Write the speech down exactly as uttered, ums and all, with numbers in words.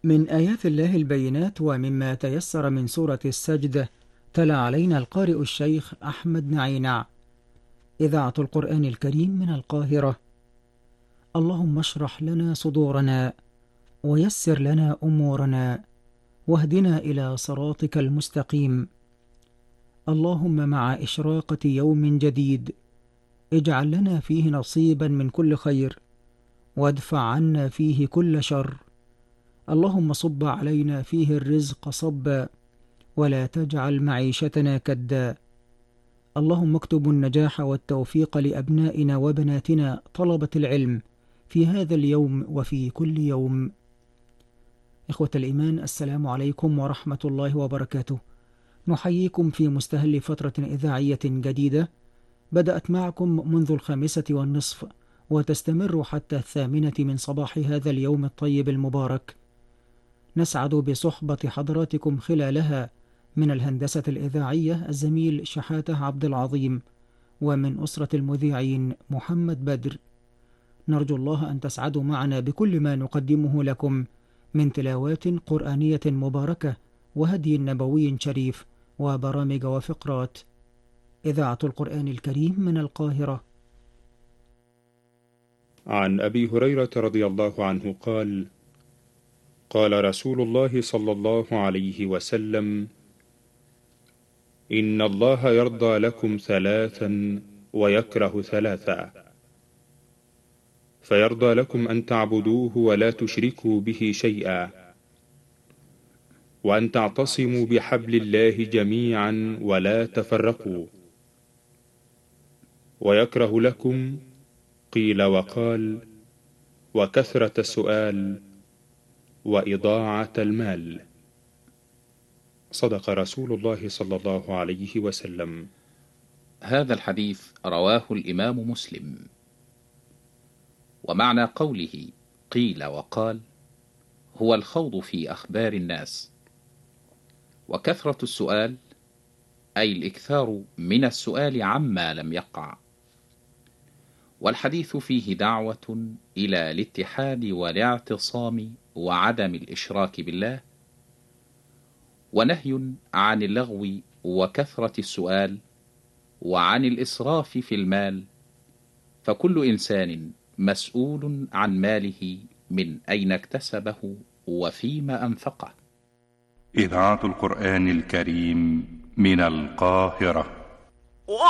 من آيات الله البينات ومما تيسر من سورة السجدة، تلا علينا القارئ الشيخ أحمد نعينع. إذاعة القرآن الكريم من القاهرة. اللهم اشرح لنا صدورنا، ويسر لنا أمورنا، واهدنا إلى صراطك المستقيم. اللهم مع إشراقة يوم جديد اجعل لنا فيه نصيبا من كل خير، وادفع عنا فيه كل شر. اللهم صب علينا فيه الرزق صبا، ولا تجعل معيشتنا كدا. اللهم اكتب النجاح والتوفيق لأبنائنا وبناتنا طلبة العلم في هذا اليوم وفي كل يوم. إخوة الإيمان، السلام عليكم ورحمة الله وبركاته. نحييكم في مستهل فترة إذاعية جديدة بدأت معكم منذ الخامسة والنصف، وتستمر حتى الثامنة من صباح هذا اليوم الطيب المبارك. نسعد بصحبة حضراتكم خلالها من الهندسة الإذاعية الزميل شحاتة عبد العظيم، ومن أسرة المذيعين محمد بدر. نرجو الله أن تسعدوا معنا بكل ما نقدمه لكم من تلاوات قرآنية مباركة وهدي نبوي شريف وبرامج وفقرات. إذاعة القرآن الكريم من القاهرة. عن أبي هريرة رضي الله عنه قال: قال رسول الله صلى الله عليه وسلم: إن الله يرضى لكم ثلاثا ويكره ثلاثا، فيرضى لكم أن تعبدوه ولا تشركوا به شيئا، وأن تعتصموا بحبل الله جميعا ولا تفرقوا، ويكره لكم قيل وقال، وكثرة السؤال، وإضاعة المال. صدق رسول الله صلى الله عليه وسلم. هذا الحديث رواه الإمام مسلم. ومعنى قوله قيل وقال هو الخوض في أخبار الناس، وكثرة السؤال أي الإكثار من السؤال عما لم يقع. والحديث فيه دعوة إلى الاتحاد والاعتصام وعدم الإشراك بالله، ونهي عن اللغو وكثرة السؤال، وعن الإسراف في المال، فكل إنسان مسؤول عن ماله من أين اكتسبه وفيما أنفقه. إذاعة القرآن الكريم من القاهرة.